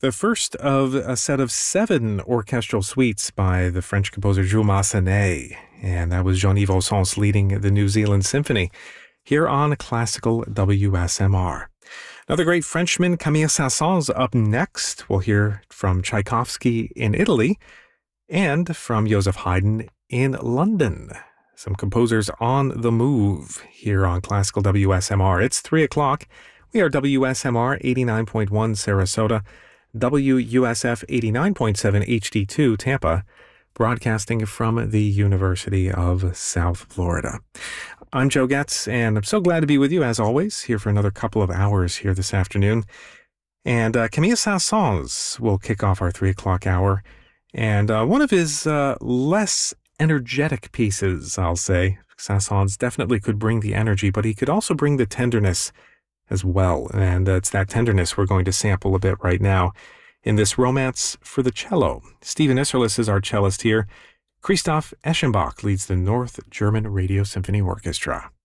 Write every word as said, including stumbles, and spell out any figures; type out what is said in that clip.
The first of a set of seven orchestral suites by the French composer Jules Massenet, and that was Jean-Yves Ossonce leading the New Zealand Symphony here on Classical W S M R. Another great Frenchman, Camille Saint-Saëns, up next. We'll hear from Tchaikovsky in Italy and from Joseph Haydn in London. Some composers on the move here on Classical W S M R. It's three o'clock. We are W S M R eighty-nine point one Sarasota, W U S F eighty-nine point seven H D two Tampa, broadcasting from the University of South Florida. I'm Joe Getz, and I'm so glad to be with you, as always, here for another couple of hours here this afternoon. And uh, Camille Saint-Saëns will kick off our three o'clock hour. And uh, one of his uh, less energetic pieces, I'll say. Saint-Saëns definitely could bring the energy, but he could also bring the tenderness as well. And uh, it's that tenderness we're going to sample a bit right now in this Romance for the Cello. Stephen Isserlis is our cellist here. Christoph Eschenbach leads the North German Radio Symphony Orchestra.